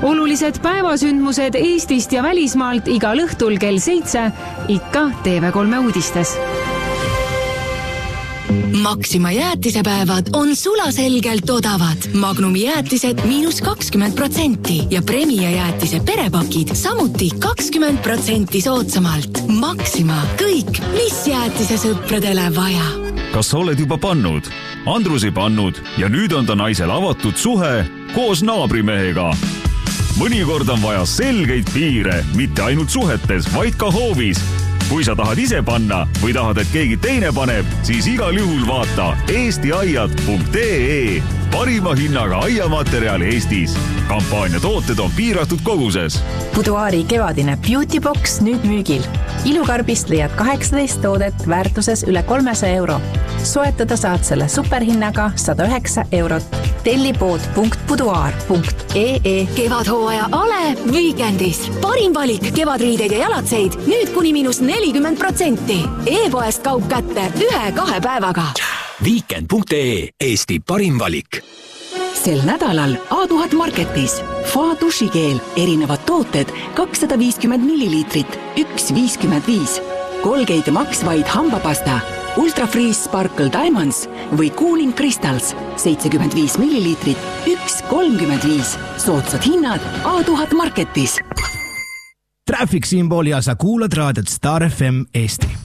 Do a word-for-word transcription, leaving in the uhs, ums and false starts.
Olulised päevasündmused Eestist ja välismaalt igal õhtul kell seitse, ikka T V kolm uudistes. Maxima jäätisepäevad on sulaselgelt odavad. Magnumi jäätised miinus kakskümmend protsenti ja Premia jäätise perepakid samuti kakskümmend protsenti soodsamalt. Maxima, kõik, mis jäätise sõpradele vaja. Kas sa oled juba pannud? Andrus ei pannud ja nüüd on ta naisel avatud suhe koos naabrimehega. Mõnikord on vaja selgeid piire, mitte ainult suhetes, vaid ka hoovis. Kui sa tahad ise panna või tahad, et keegi teine paneb, siis igal juhul vaata eesti aiad punkt ee. Parima hinnaga aiamaterjal Eestis. Kampaania tooted on piiratud koguses. Buduaari kevadine Beauty Box nüüd müügil. Ilukarbist leiad kaheksateist toodet väärtuses üle kolmesaja euro. Soetada saad selle superhinnaga sada üheksa eurot. Tellipood punkt buduaar punkt ee. Kevadhooaja Ale Weekendis. Parim valik kevadriideid ja jalatseid nüüd kuni miinus nelikümmend protsenti. E-poest kaup kätte ühe-kahe päevaga. Weekend punkt ee. Eesti parim valik. Sel nädalal A tuhat Marketis. Fa dušikeel, erinevad tooted, kakssada viiskümmend milliliitrit, üks viiskümmend viis. Colgate Max White hambapasta, Ultra Freeze Sparkle Diamonds või Cooling Crystals, seitsekümmend viis milliliitrit, üks kolmkümmend viis. Soodsad hinnad A tuhat Marketis. Traffic Symbol ja sa kuulad raadiot Star F M Eesti.